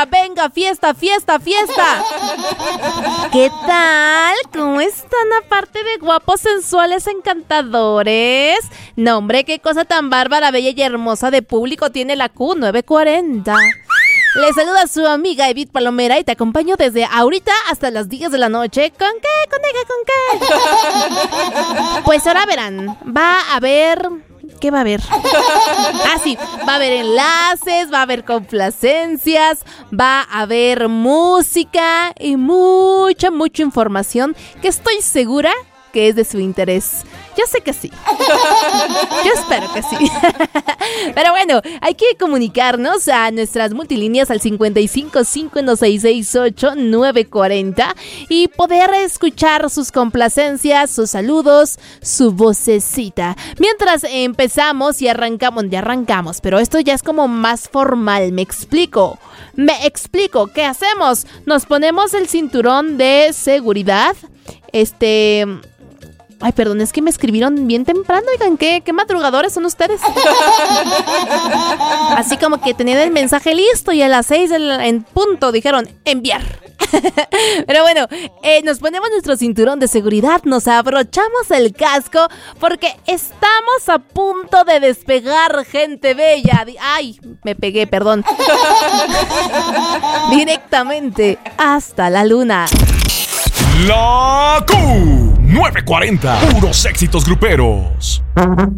venga, venga, fiesta, fiesta, fiesta. ¿Qué tal? ¿Cómo están aparte de guapos, sensuales, encantadores? No, hombre, qué cosa tan bárbara, bella y hermosa de público tiene la Q940. Les saluda su amiga Edith Palomera y te acompaño desde ahorita hasta las 10 de la noche. ¿Con qué? ¿Con qué? Pues ahora verán, va a haber... ¿Qué va a haber? Ah, sí, va a haber enlaces, va a haber complacencias, va a haber música y mucha información que estoy segura que es de su interés. Yo sé que sí. Yo espero que sí. Pero bueno, hay que comunicarnos a nuestras multilíneas al 5551668940 y poder escuchar sus complacencias, sus saludos, su vocecita. Mientras empezamos y arrancamos, pero esto ya es como más formal, me explico. ¿Qué hacemos? Nos ponemos el cinturón de seguridad. Ay, perdón, es que me escribieron bien temprano. Oigan, ¿qué madrugadores son ustedes? Así como que tenían el mensaje listo y a las 6 en punto dijeron enviar. Pero bueno, nos ponemos nuestro cinturón de seguridad, nos abrochamos el casco porque estamos a punto de despegar, gente bella. Ay, me pegué, perdón. Directamente hasta la luna. La Q940, puros éxitos gruperos.